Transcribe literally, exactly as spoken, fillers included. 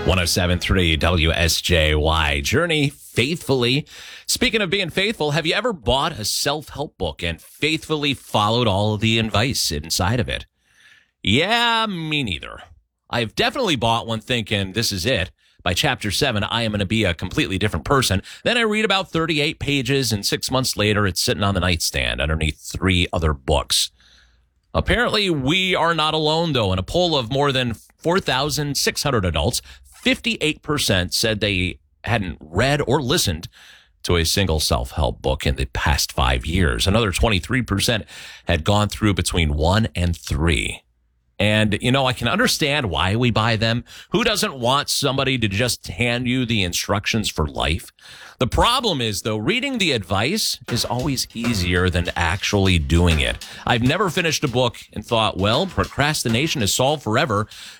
one oh seven point three W S J Y. Journey faithfully. Speaking of being faithful, have you ever bought a self-help book and faithfully followed all of the advice inside of it? Yeah, me neither. I've definitely bought one thinking this is it. By chapter seven, I am going to be a completely different person. Then I read about thirty-eight pages, and six months later, it's sitting on the nightstand underneath three other books. Apparently, we are not alone, though. In a poll of more than four thousand six hundred adults, fifty-eight percent said they hadn't read or listened to a single self-help book in the past five years. Another twenty-three percent had gone through between one and three. And, you know, I can understand why we buy them. Who doesn't want somebody to just hand you the instructions for life? The problem is, though, reading the advice is always easier than actually doing it. I've never finished a book and thought, well, procrastination is solved forever.